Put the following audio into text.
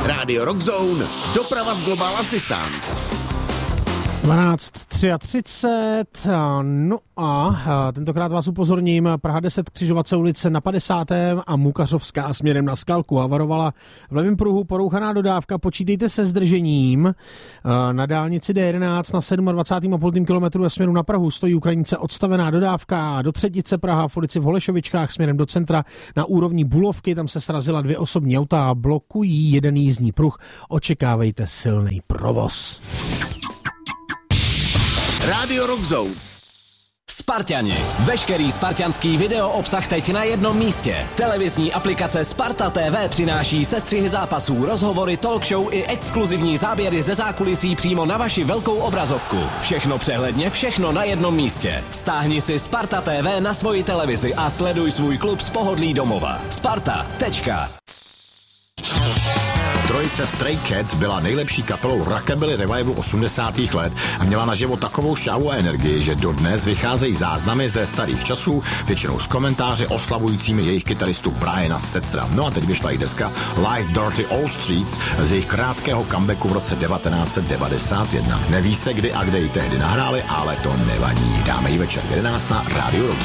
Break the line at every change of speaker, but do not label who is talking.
Rádio Rockzone, doprava z Global Assistance.
12:33, no a tentokrát vás upozorním, Praha 10, křižovatce ulice na 50. a Mukařovská směrem na Skalku. Havarovala v levém pruhu porouchaná dodávka, počítejte se zdržením. Na dálnici D11 na 27,5 kilometru ve směru na Prahu stojí u Kranice odstavená dodávka do Třetice Praha v ulici v Holešovičkách směrem do centra na úrovni Bulovky, tam se srazila 2 osobní auta a blokují jeden jízdní pruh. Očekávejte silný provoz.
Rádio Rockzone.
Sparťani. Veškerý spartianský video obsah teď na jednom místě. Televizní aplikace Sparta TV přináší sestřihy zápasů, rozhovory, talk show i exkluzivní záběry ze zákulisí přímo na vaši velkou obrazovku. Všechno přehledně, všechno na jednom místě. Stáhni si Sparta TV na svoji televizi a sleduj svůj klub z pohodlí domova. Sparta.
Trojice Stray Cats byla nejlepší kapelou rockabilly revivalu 80. let a měla naživo takovou šťávu a energii, že dodnes vycházejí záznamy ze starých časů, většinou s komentáři oslavujícími jejich kytaristu Briana Setzera. No a teď vyšla i deska Live Dirty Old Streets z jejich krátkého comebacku v roce 1991. Neví se kdy a kde ji tehdy nahráli, ale to nevadí. Dáme ji večer 11 na Rádiu Rock.